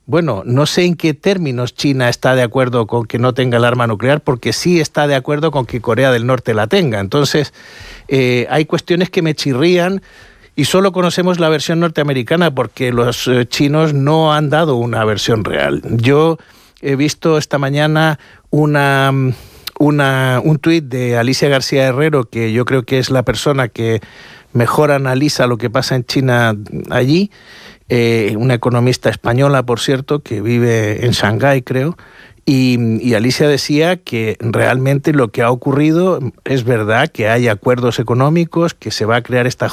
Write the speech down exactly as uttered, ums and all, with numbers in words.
Bueno, no sé en qué términos China está de acuerdo con que no tenga el arma nuclear, porque sí está de acuerdo con que Corea del Norte la tenga. Entonces, eh, hay cuestiones que me chirrían y solo conocemos la versión norteamericana porque los eh, chinos no han dado una versión real. Yo he visto esta mañana una, una, un tuit de Alicia García Herrero, que yo creo que es la persona que mejor analiza lo que pasa en China allí, eh, una economista española, por cierto, que vive en Shanghái, creo, y, y Alicia decía que realmente lo que ha ocurrido es verdad, que hay acuerdos económicos, que se va a crear esta